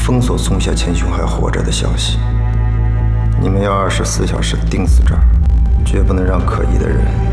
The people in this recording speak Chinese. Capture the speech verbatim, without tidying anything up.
封锁松下千雄还活着的消息。你们要二十四小时盯死这儿，绝不能让可疑的人